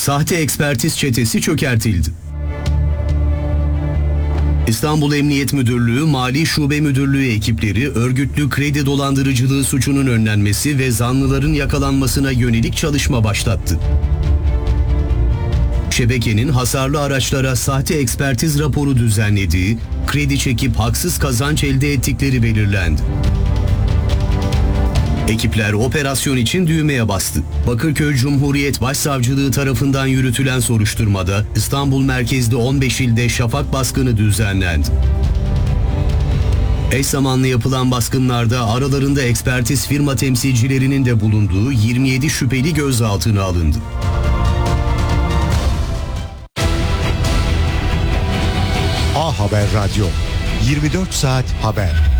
Sahte ekspertiz çetesi çökertildi. İstanbul Emniyet Müdürlüğü, Mali Şube Müdürlüğü ekipleri örgütlü kredi dolandırıcılığı suçunun önlenmesi ve zanlıların yakalanmasına yönelik çalışma başlattı. Şebekenin hasarlı araçlara sahte ekspertiz raporu düzenlediği, kredi çekip haksız kazanç elde ettikleri belirlendi. Ekipler operasyon için düğmeye bastı. Bakırköy Cumhuriyet Başsavcılığı tarafından yürütülen soruşturmada İstanbul merkezli 15 ilde şafak baskını düzenlendi. Eş zamanlı yapılan baskınlarda aralarında ekspertiz firma temsilcilerinin de bulunduğu 27 şüpheli gözaltına alındı. A Haber Radyo, 24 saat haber.